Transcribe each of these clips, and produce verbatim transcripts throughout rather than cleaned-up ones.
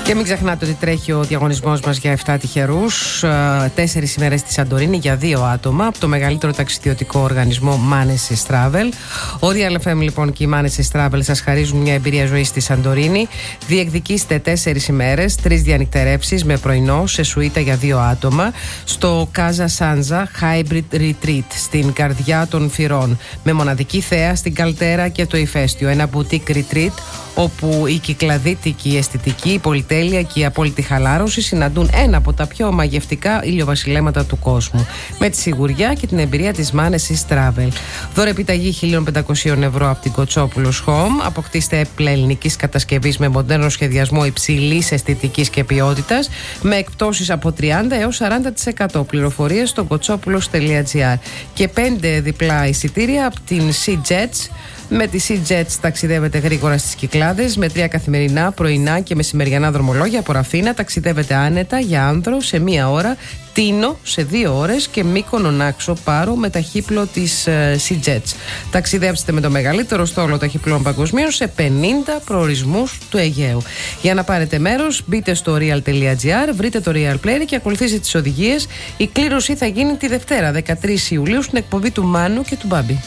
Και μην ξεχνάτε ότι τρέχει ο διαγωνισμός μας για επτά τυχερούς. Τέσσερις ημέρες στη Σαντορίνη για δύο άτομα από το μεγαλύτερο ταξιδιωτικό οργανισμό Manesis Travel. Ο Real εφ εμ λοιπόν και η Manesis Travel σας χαρίζουν μια εμπειρία ζωής στη Σαντορίνη. Διεκδικήστε τέσσερις ημέρες, τρεις διανυκτερεύσεις με πρωινό σε σουίτα για δύο άτομα στο Casa Sanza Hybrid Retreat στην καρδιά των Φυρών. Με μοναδική θέα στην Καλτέρα και το ηφαίστειο. Ένα boutique retreat όπου η κυκλαδίτικη αισθητική, η πολυτέλεια και η απόλυτη χαλάρωση συναντούν ένα από τα πιο μαγευτικά ηλιοβασιλέματα του κόσμου. Με τη σιγουριά και την εμπειρία της Manesis Travel. Δώρο επιταγή χίλια πεντακόσια ευρώ από την Κοτσόπουλος Home. Αποκτήστε έπλα ελληνικής κατασκευής με μοντέρνο σχεδιασμό υψηλής αισθητικής και ποιότητας, με εκπτώσεις από τριάντα έως σαράντα τοις εκατό. Πληροφορίες στο κοτσόπουλος τελεία τζι άρ. Και πέντε διπλά εισιτήρια από την SeaJets. Με τη SeaJets ταξιδεύετε γρήγορα στις Κυκλάδες με τρία καθημερινά, πρωινά και μεσημεριανά δρομολόγια από Ραφίνα. Ταξιδεύετε άνετα για Άνδρο σε μία ώρα, Τίνο σε δύο ώρες και Μύκονο Νάξο Πάρο με ταχύπλο της uh, SeaJets. Ταξιδέψτε με το μεγαλύτερο στόλο ταχυπλών παγκοσμίως σε πενήντα προορισμούς του Αιγαίου. Για να πάρετε μέρος, μπείτε στο real τελεία τζι άρ, βρείτε το Real Player και ακολουθήστε τις οδηγίες. Η κλήρωση θα γίνει τη Δευτέρα, δεκατρείς Ιουλίου, στην εκπομπή του Μάνου και του Μπάμπη.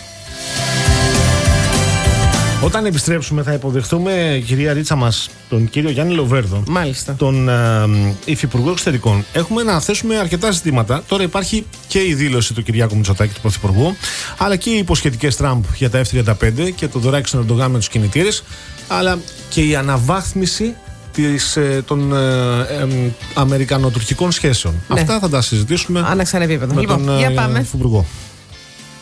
Όταν επιστρέψουμε θα υποδεχθούμε, κυρία Ρίτσα μας, τον κύριο Γιάννη Λοβέρδο. Μάλιστα. Τον ε, Υφυπουργό Εξωτερικών. Έχουμε να θέσουμε αρκετά ζητήματα. Τώρα υπάρχει και η δήλωση του Κυριάκου Μητσοτάκη, του Πρωθυπουργού, αλλά και οι υποσχετικές Τραμπ για τα εφ τριάντα πέντε και το δωράκι στον Ερντογάν με τους κινητήρες, αλλά και η αναβάθμιση της, ε, των ε, ε, αμερικανοτουρκικών σχέσεων. Ναι. Αυτά θα τα συζητήσουμε Άναξαν επίπεδο. με Λοιπόν, τον για ε, πάμε. Υφυπουργό.